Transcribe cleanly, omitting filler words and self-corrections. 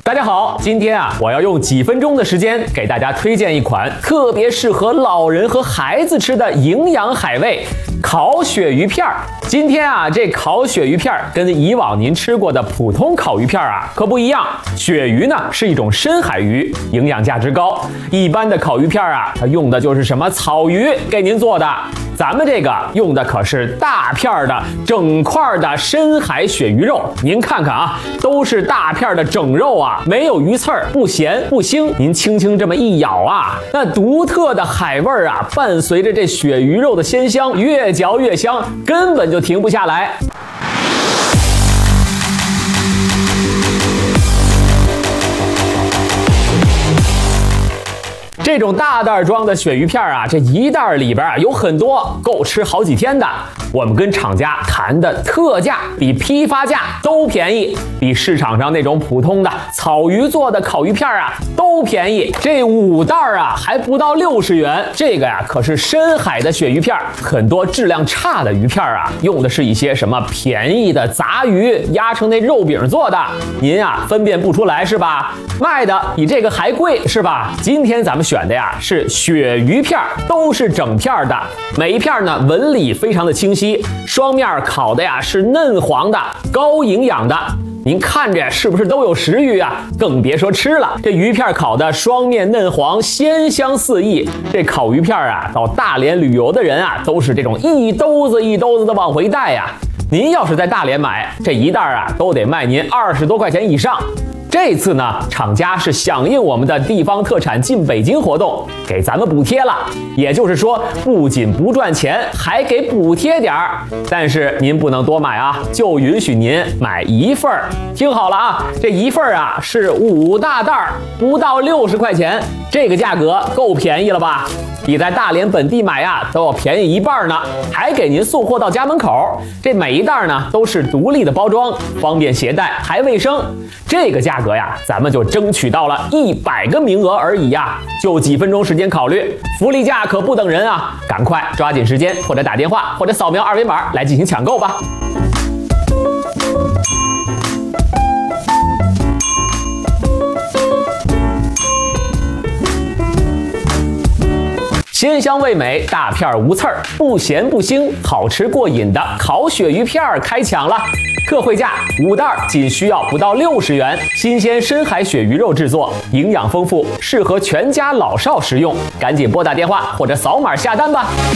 大家好，今天我要用几分钟的时间给大家推荐一款特别适合老人和孩子吃的营养海味——烤鳕鱼片儿。今天这烤鳕鱼片儿跟以往您吃过的普通烤鱼片儿可不一样。鳕鱼呢是一种深海鱼，营养价值高。一般的烤鱼片儿它用的就是什么草鱼给您做的，咱们这个用的可是大片的整块的深海鳕鱼肉。您看看都是大片的整肉没有鱼刺儿，不咸不腥。您轻轻这么一咬那独特的海味儿伴随着这鳕鱼肉的鲜香，越嚼越香，根本就停不下来。这种大袋装的鳕鱼片这一袋里边有很多，够吃好几天的。我们跟厂家谈的特价比批发价都便宜，比市场上那种普通的草鱼做的烤鱼片都便宜。这5袋还不到60元。这个可是深海的鳕鱼片，很多质量差的鱼片用的是一些什么便宜的杂鱼压成那肉饼做的，您分辨不出来是吧？卖的比这个还贵是吧？今天咱们选的是鳕鱼片，都是整片的，每一片呢纹理非常的清晰，双面烤的是嫩黄的，高营养的。您看着是不是都有食欲更别说吃了。这鱼片烤的双面嫩黄，鲜香四溢。这烤鱼片到大连旅游的人都是这种一兜子一兜子的往回带您要是在大连买，这一袋都得卖您20多块钱以上。这次呢，厂家是响应我们的地方特产进北京活动，给咱们补贴了。也就是说，不仅不赚钱，还给补贴点儿。但是您不能多买就允许您买1份儿。听好了这1份儿是5大袋，不到60块钱，这个价格够便宜了吧？比在大连本地买都要便宜1半呢，还给您送货到家门口。这每一袋呢都是独立的包装，方便携带，还卫生。这个价格咱们就争取到了100个名额而已就几分钟时间考虑，福利价可不等人赶快抓紧时间，或者打电话，或者扫描2维码来进行抢购吧。鲜香味美，大片无刺儿，不咸不腥，好吃过瘾的烤鳕鱼片开抢了！特惠价5袋仅需要不到60元，新鲜深海鳕鱼肉制作，营养丰富，适合全家老少食用。赶紧拨打电话或者扫码下单吧！